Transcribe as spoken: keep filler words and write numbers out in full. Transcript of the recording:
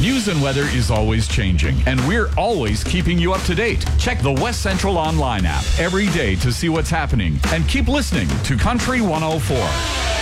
News and weather is always changing, and we're always keeping you up to date. Check the West Central Online app every day to see what's happening, and keep listening to Country one oh four.